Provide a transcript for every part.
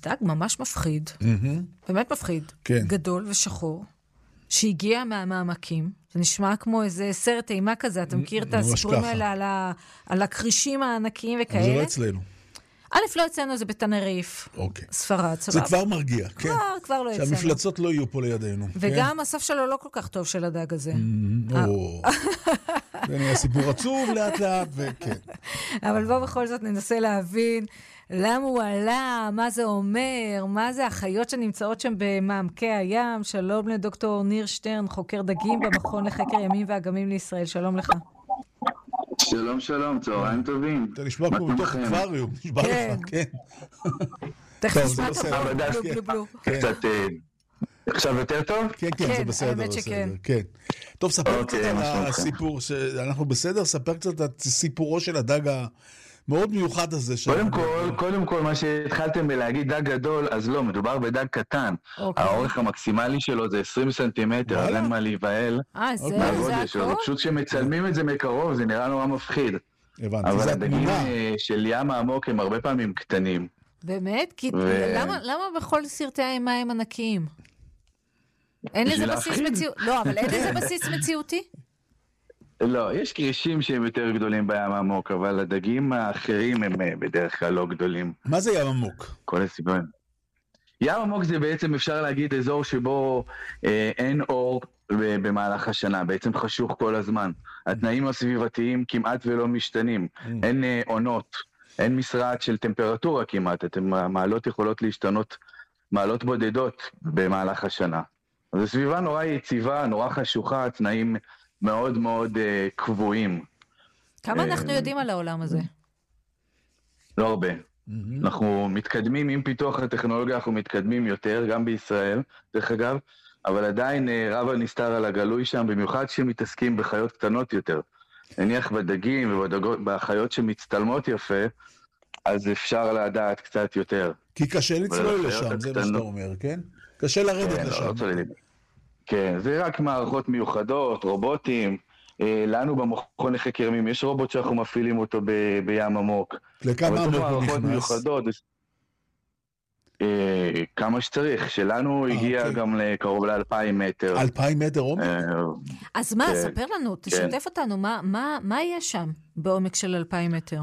דג ממש מפחיד, באמת מפחיד, גדול ושחור, שהגיע מהמעמקים, זה נשמע כמו איזה סרט אימה כזה, אתה מכיר את הסיפורים האלה על הקרישים הענקיים וכאלה? זה לא אצלנו. א', לא אצלנו, זה בתנריף, ספרד, סבבה. זה כבר מרגיע, כן. כבר לא אצלנו. שהמפלצות לא יהיו פה לידינו. וגם הסוף שלו לא כל כך טוב של הדג הזה. זה נהיה סיפור עצוב לאט לאט, וכן. אבל בוא בכל זאת ננסה להבין למה הוא עלה, מה זה אומר, מה זה החיות שנמצאות שם במעמקי הים. שלום לדוקטור ניר שטרן, חוקר דגים במכון לחקר ימים ואגמים לישראל. שלום לך. שלום, שלום, צהריים טובים. אתה נשמע פה מתוך אקווריום, נשמע לך, כן. תכף נשמע טוב, קצת, עכשיו יותר טוב? כן, כן, זה בסדר, כן. טוב, ספר קצת על הסיפור, אנחנו בסדר, ספר קצת על סיפורו של הדג המאוד מיוחד הזה. קודם כל, מה שהתחלתם בלהגיד דג גדול, אז לא, מדובר בדג קטן. האורך המקסימלי שלו זה 20 סנטימטר, אז אין מה להיבהל. זה הכל? פשוט שמצלמים את זה מקרוב, זה נראה נורא מפחיד. הבנתי, אבל הדגים של ים העמוק הם הרבה פעמים קטנים. באמת? למה בכל סרטי האימה הם ענקיים? אין לזה בסיס מציאותי? לא, אבל אין לזה בסיס מציאותי? לא, יש קרישים שהם יותר גדולים בים העמוק, אבל הדגים האחרים הם בדרך כלל לא גדולים. מה זה ים עמוק? כל הסיבות. ים עמוק זה בעצם אפשר להגיד אזור שבו אין אור במהלך השנה, בעצם חשוך כל הזמן. התנאים הסביבתיים כמעט ולא משתנים, אין עונות, אין משרעת של טמפרטורה כמעט, המעלות יכולות להשתנות מעלות בודדות במהלך השנה. אז הסביבה נורא יציבה, נורא חשוכה, תנאים מאוד מאוד קבועים. כמה אנחנו יודעים על העולם הזה? לא הרבה. אנחנו מתקדמים, עם פיתוח הטכנולוגיה אנחנו מתקדמים יותר, גם בישראל, דרך אגב, אבל עדיין רב הנסתר על הגלוי שם, במיוחד שמתעסקים בחיות קטנות יותר. נניח בדגים ובחיות שמצטלמות יפה, אז אפשר לדעת קצת יותר. כי קשה לצלול לשם, זה מה שאתה אומר, כן? קשה לרדת לשם. כן, זה רק מערכות מיוחדות, רובוטים. לנו במכון לחקר ימים יש רובוט שאנחנו מפעילים אותו בים עמוק. לכמה עמוק הוא נכנס? מיוחדות, כמה שצריך. שלנו הגיע גם לקרוב ל-2,000 מטר. 2,000 מטר עומק? אז מה, ספר לנו, תשתף אותנו, מה יש שם בעומק של 2,000 מטר?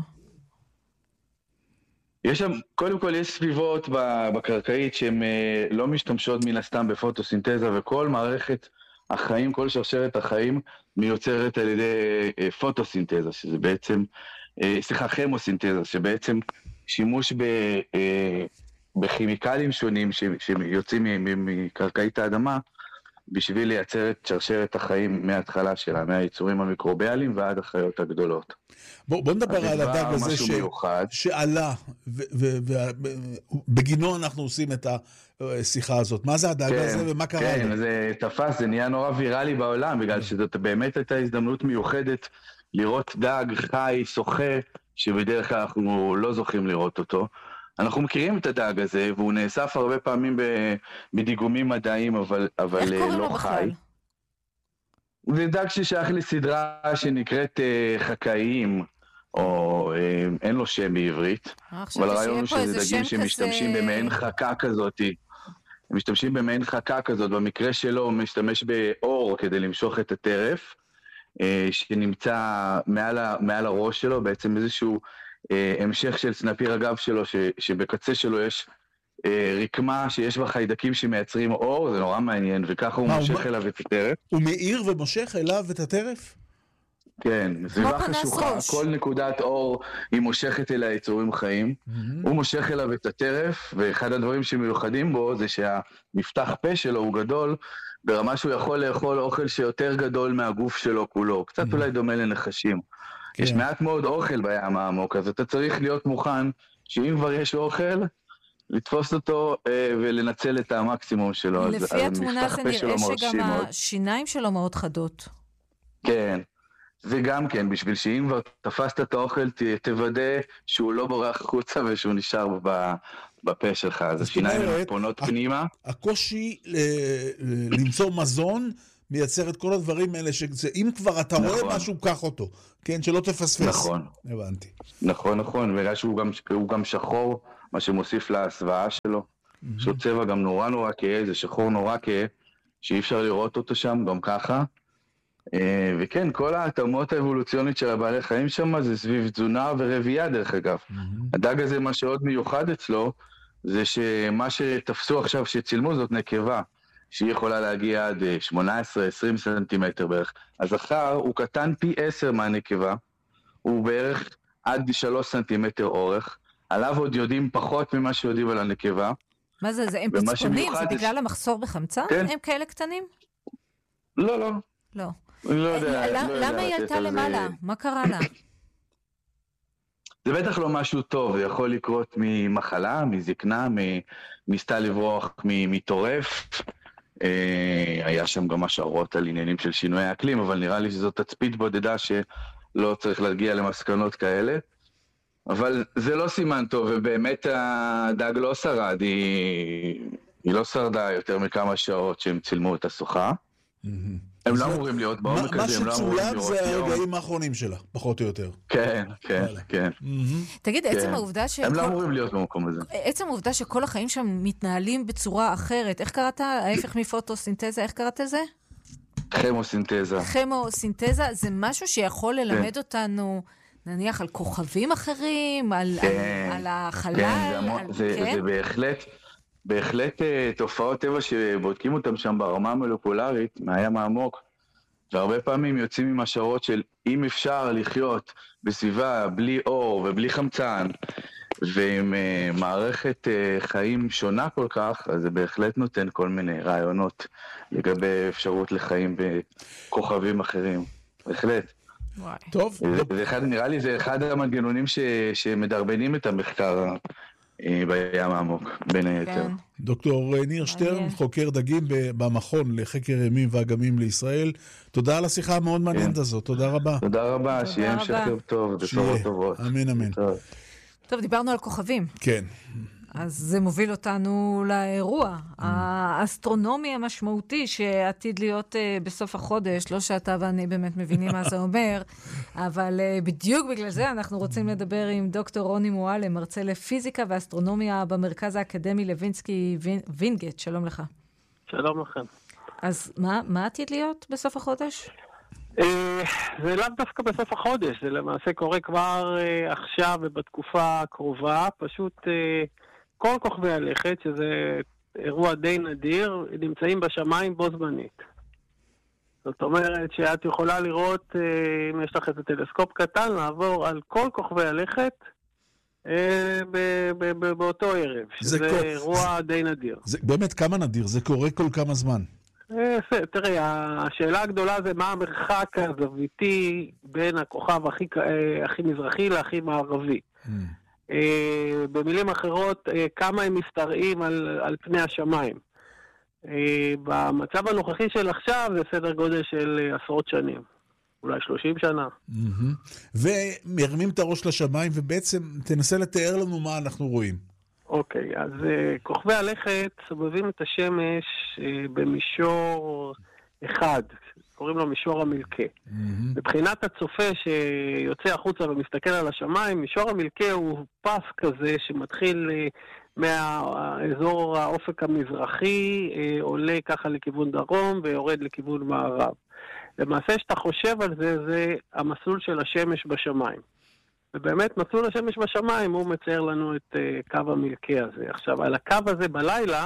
יש שם, קודם כל יש סביבות בקרקעית שהן לא משתמשות מן הסתם בפוטוסינתזה, וכל מערכת החיים, כל שרשרת החיים מיוצרת על ידי פוטוסינתזה, שזה בעצם, כימוסינתזה, שבעצם שימוש בכימיקלים שונים שיוצאים מקרקעית האדמה, בשביל לייצר את שרשרת החיים מההתחלה שלה, מהיצורים המיקרוביאליים ועד החיות הגדולות. בוא נדבר על הדג הזה שעלה, ובגינו אנחנו עושים את השיחה הזאת. מה זה הדג הזה ומה קרה? כן, זה תפס, זה נהיה נורא ויראלי בעולם, בגלל שזאת באמת הייתה הזדמנות מיוחדת לראות דג חי, שוחה, שבדרך כלל אנחנו לא זוכים לראות אותו. אנחנו מכירים את הדג הזה, והוא נאסף הרבה פעמים בדיגומים מדעיים, אבל לא חי. זה דג ששייך לסדרה שנקראת חקאיים, או אין לו שם בעברית, אבל הרעיון הוא שזה דגים שמשתמשים במעין חכה כזאת. הם משתמשים במעין חכה כזאת, במקרה שלו הוא משתמש באור כדי למשוך את הטרף, שנמצא מעל הראש שלו, בעצם איזשהו המשך של סנפיר הגב שלו, שבקצה שלו יש רקמה שיש בה חיידקים שמייצרים אור, זה נורא מעניין, וככה הוא מושך אליו את הטרף. הוא מאיר ומושך אליו את הטרף? כן, סביבה חשוכה, כל נקודת אור היא מושכת אליה יצורים חיים, הוא מושך אליו את הטרף, ואחד הדברים שמיוחדים בו זה שהמפתח פה שלו הוא גדול, ברמה שהוא יכול לאכול אוכל שיותר גדול מהגוף שלו כולו, קצת אולי דומה לנחשים. יש מעט מאוד אוכל בים העמוק, אז אתה צריך להיות מוכן שאם כבר יש אוכל, לתפוס אותו ולנצל את המקסימום שלו. לפי התמונה זה נראה שגם השיניים שלו מאוד חדות. כן, זה גם כן, בשביל שאם כבר תפסת את האוכל, תוודא שהוא לא בורח החוצה ושהוא נשאר בפה שלך. אז השיניים פונות פנימה. הקושי למצוא מזון מייצר את כל הדברים האלה, שאם כבר אתה רואה משהו, קח אותו, כן, שלא תפספס. נכון. הבנתי. נכון, בגלל שהוא גם שחור מה שמוסיף להסוואה שלו. יש לו צבע גם נורא כהה, זה שחור נורא כהה, שאי אפשר לראות אותו שם גם ככה. וכן, כל ההתאמות האבולוציונית של הבעלי חיים שם זה סביב תזונה ורבייה דרך אגב. הדג הזה, מה שעוד מיוחד אצלו, זה שמה שתפסו עכשיו שצילמו זאת נקבה, שהיא יכולה להגיע עד 18-20 סנטימטר בערך. הזכר הוא קטן פי 10 מהנקבה, הוא בערך עד 3 סנטימטר אורך, עליו עוד יודעים פחות ממה שיודעים על הנקבה. מה זה? הם פצפונים? זה בגלל המחסור בחמצן? כן. הם כאלה קטנים? לא. לא. אני לא יודע. למה היא עלתה למעלה? מה קרה לה? זה בטח לא משהו טוב, זה יכול לקרות ממחלה, מזקנה, ניסתה לברוח מטורף. היה שם גם השערות על עניינים של שינוי האקלים, אבל נראה לי שזאת תצפית בודדה שלא צריך להגיע למסקנות כאלה. אבל זה לא סימן טוב, ובאמת הדג לא שרד, היא לא שרדה יותר מכמה שעות שהם צילמו את השוחה. הם לא אמורים להיות בעומק הזה, הם לא אמורים לראות מה שצולם זה הרגעים האחרונים שלה, פחות או יותר. כן. תגיד, עצם העובדה הם לא אמורים להיות במקום הזה. עצם העובדה שכל החיים שם מתנהלים בצורה אחרת, איך קראת? ההפך מפוטוסינתזה, איך קראת זה? כימוסינתזה. כימוסינתזה זה משהו שיכול ללמד אותנו, נניח, על כוכבים אחרים, על החלל? זה בהחלט תופעות טבע שבודקים אותם שם ברמה המולקולרית, מהים העמוק, והרבה פעמים יוצאים עם השערות של אם אפשר לחיות בסביבה בלי אור ובלי חמצן, ועם מערכת חיים שונה כל כך, אז זה בהחלט נותן כל מיני רעיונות לגבי אפשרות לחיים בכוכבים אחרים. בהחלט. טוב. נראה לי זה אחד המנגנונים שמדרבנים את המחקר בים העמוק, בין היתר. דוקטור ניר שטרן, חוקר דגים במכון לחקר ימים ואגמים לישראל. תודה על השיחה המאוד מעניינת הזאת, תודה רבה. תודה רבה, שיהיה המשך יום טוב, בשורות טובות. אמן. טוב, דיברנו על כוכבים. כן. אז זה מוביל אותנו לאירוע האסטרונומי המשמעותי שעתיד להיות בסוף החודש, לא שאתה ואני באמת מבינים מה זה אומר, אבל בדיוק בגלל זה אנחנו רוצים לדבר עם דוקטור רוני מועלם, מרצה לפיזיקה ואסטרונומיה במרכז האקדמי לוינסקי וינגייט. שלום לך. שלום לכם. אז מה עתיד להיות בסוף החודש? זה לאו דווקא בסוף החודש, זה למעשה קורה כבר עכשיו ובתקופה הקרובה, פשוט כל כוכבי הלכת, שזה אירוע די נדיר, נמצאים בשמיים בו זמנית. זאת אומרת שאת יכולה לראות, אם יש לך איזה טלסקופ קטן, לעבור על כל כוכבי הלכת באותו ערב, שזה אירוע די נדיר. זה באמת כמה נדיר? זה קורה כל כמה זמן? תראה, השאלה הגדולה זה מה המרחק הזוויתי בין הכוכב הכי מזרחי להכי מערבי. במילים אחרות, כמה הם מסתרעים על פני השמיים. במצב הנוכחי של עכשיו זה סדר גודל של עשרות שנים, אולי 30 שנה. ומרמים את הראש לשמיים, ובעצם תנסה לתאר לנו מה אנחנו רואים. אוקיי, אז כוכבי הלכת סובבים את השמש במישור אחד, קוראים לו מישור המלכה. מבחינת הצופה שיוצא החוצה ומסתכל על השמיים, מישור המלכה הוא פס כזה שמתחיל מהאזור האופק המזרחי, עולה ככה לכיוון דרום ויורד לכיוון מערב. למעשה שאתה חושב על זה, זה המסלול של השמש בשמיים. ובאמת מסלול השמש בשמיים הוא מצייר לנו את קו המלכה הזה. עכשיו, על הקו הזה בלילה,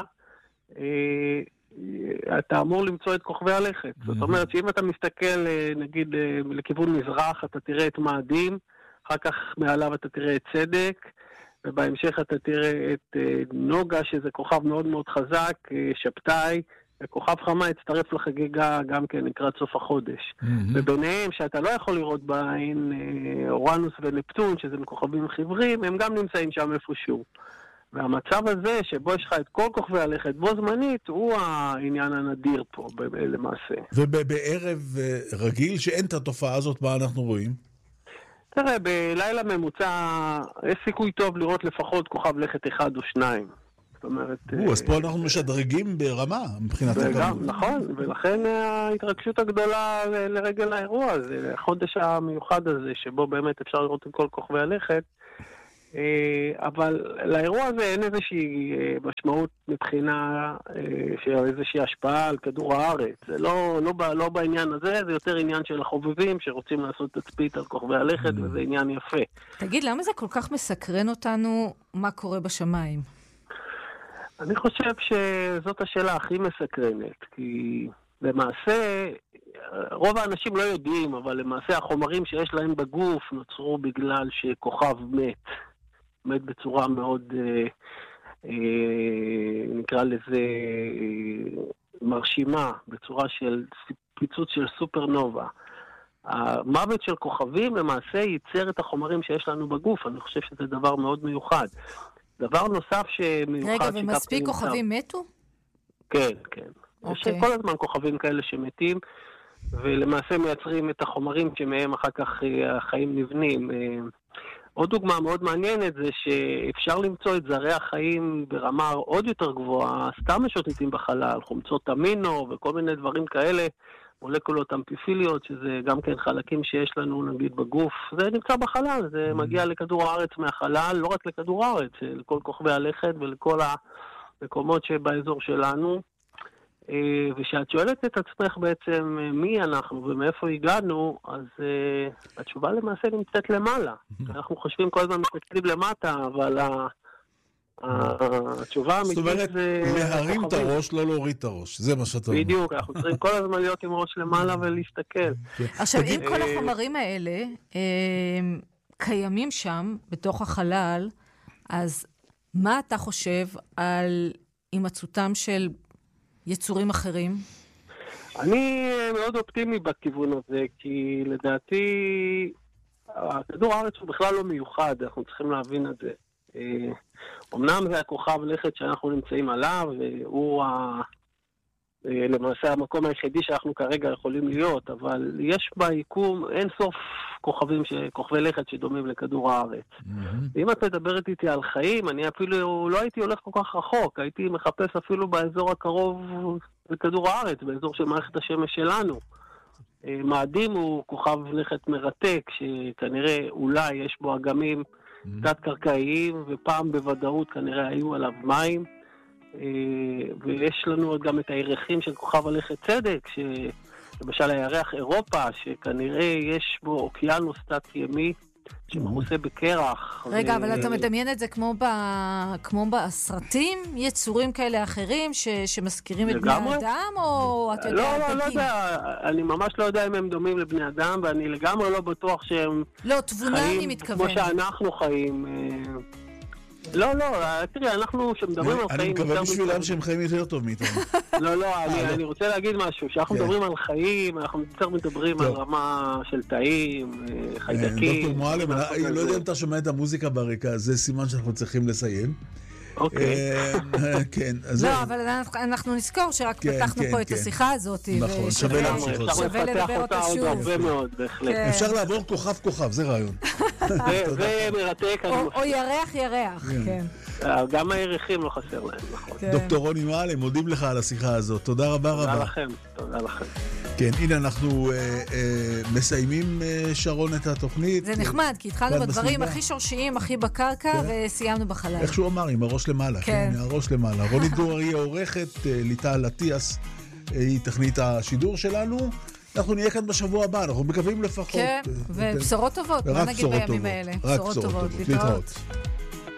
אתה אמור למצוא את כוכבי הלכת. זאת אומרת שאם אתה מסתכל נגיד לכיוון מזרח, אתה תראה את מאדים, אחר כך מעליו אתה תראה את צדק, ובהמשך אתה תראה את נוגה, שזה כוכב מאוד מאוד חזק, שבתאי, וכוכב חמה הצטרף לחגיגה גם כן לקראת סוף החודש. וביניהם שאתה לא יכול לראות בעין אורנוס ונפטון, שזה מכוכבים חיוורים, הם גם נמצאים שם איפשהו. והמצב הזה שבו יש לך את כל כוכבי הלכת בו זמנית, הוא העניין הנדיר פה למעשה. ובערב רגיל שאין את התופעה הזאת, מה אנחנו רואים? תראה, בלילה ממוצע יש סיכוי טוב לראות לפחות כוכב לכת אחד או שניים. זאת אומרת... אז פה אנחנו משדרגים ברמה מבחינת הכמות. נכון, ולכן ההתרגשות הגדולה לרגל האירוע הזה, החודש המיוחד הזה, שבו באמת אפשר לראות את כל כוכבי הלכת, אבל לאירוע הזה אין איזושהי משמעות מבחינה של איזושהי השפעה על כדור הארץ. זה לא בעניין הזה, זה יותר עניין של החובבים שרוצים לעשות תצפית על כוכבי הלכת, וזה עניין יפה. תגיד, למה זה כל כך מסקרן אותנו מה קורה בשמיים? אני חושב שזאת השאלה הכי מסקרנת, כי למעשה רוב האנשים לא יודעים, אבל למעשה החומרים שיש להם בגוף נוצרו בגלל שכוכב מת בצורה מאוד, נקרא לזה, מרשימה, בצורה של פיצוץ של סופרנובה. המוות של כוכבים למעשה ייצר את החומרים שיש לנו בגוף, אני חושב שזה דבר מאוד מיוחד. דבר נוסף שמיוחד... רגע, ומספיק כוכבים מתו? כן, כן. יש כל הזמן כוכבים כאלה שמתים, ולמעשה מייצרים את החומרים שמהם אחר כך החיים נבנים. עוד דוגמה מאוד מעניינת זה שאפשר למצוא את זרי החיים ברמה עוד יותר גבוהה, סתם משוטטים בחלל, חומצות אמינו וכל מיני דברים כאלה, מולקולות אמפיפיליות, שזה גם כן חלקים שיש לנו נגיד בגוף, זה נמצא בחלל, זה מגיע לכדור הארץ מהחלל, לא רק לכדור הארץ, לכל כוכבי הלכת ולכל המקומות שבאזור שלנו. ושאת שואלת את עצמך בעצם מי אנחנו ומאיפה הגענו, אז התשובה למעשה נמצאת למעלה. אנחנו חושבים כל הזמן מסתכלים למטה, אבל התשובה האמיתית זה... זאת אומרת, להרים את הראש, לא להוריד את הראש. זה מה שאתה אומר. בדיוק, אנחנו צריכים כל הזמן להיות עם ראש למעלה ולהסתכל. עכשיו, אם כל החומרים האלה קיימים שם, בתוך החלל, אז מה אתה חושב על הימצאותם של יצורים אחרים? אני מאוד אופטימי בכיוון הזה, כי לדעתי כדור הארץ הוא בכלל לא מיוחד, אנחנו צריכים להבין את זה. אמנם זה הכוכב לכת שאנחנו נמצאים עליו, והוא למעשה המקום היחידי שאנחנו כרגע יכולים להיות, אבל יש ביקום אין סוף כוכבי לכת שדומים לכדור הארץ. ואם את מדברת איתי על חיים, אני אפילו לא הייתי הולך כל כך רחוק, הייתי מחפש אפילו באזור הקרוב לכדור הארץ, באזור של מערכת השמש שלנו. מאדים הוא כוכב לכת מרתק, שכנראה אולי יש בו אגמים תת-קרקעיים, ופעם בוודאות כנראה היו עליו מים. ויש לנו גם את הירחים של כוכב הלכת צדק, למשל הירח אירופה, שכנראה יש בו אוקיינוס תת-ימי שמכוסה בקרח. רגע, אבל אתה מדמיין את זה כמו בסרטים? יצורים כאלה אחרים שמזכירים את בני אדם, או אתה יודע? לא יודע, אני ממש לא יודע אם הם דומים לבני אדם, ואני לגמרי לא בטוח שהם חיים כמו שאנחנו חיים. לא, תראי, אנחנו שמדברים על חיים... אני מקווה בשבילם שהם חיים יותר טוב מאיתנו. לא, אני רוצה להגיד משהו, שאנחנו מדברים על חיים, אנחנו יותר מדברים על רמה של תאים, חיידקים... דוקטור מועלם, אני לא יודע אם אתה שומע את המוזיקה ברקע, זה סימן שאנחנו צריכים לסיים. אוקיי. כן, אז... לא, אבל אנחנו נזכור שרק פתחנו פה את השיחה הזאת. נכון, שווה להמשיך אותה. שווה לדבר אותה שוב. הרבה מאוד, בהחלט. אפשר לעבור כוכב, זה רעיון. זה מרתק. או ירח, כן. גם הירחים לא חסר להם, נכון. דוקטור רוני מועלם, מודים לך על השיחה הזאת. תודה רבה. תודה לכם. כן, הנה אנחנו מסיימים, שרון, את התוכנית. זה נחמד, כי התחלנו בדברים הכי שורשיים, הכי בקרקע, וסיימנו בחלל. איך שהוא אמר, עם הראש למעלה. כן, הראש למעלה. רוני דרור היא העורכת, ליטל אטיאס היא תכנית השידור שלנו. אנחנו נהיה כאן בשבוע הבא, אנחנו מקווים לפחות. כן, ובשורות טובות, מה נגיד בימים האלה? רק בשורות טובות. להתראות.